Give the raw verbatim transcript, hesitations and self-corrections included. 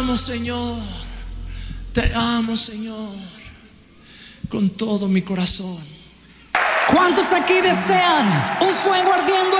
amo, Señor. Te amo, Señor, con todo mi corazón. ¿Cuántos aquí desean un fuego ardiendo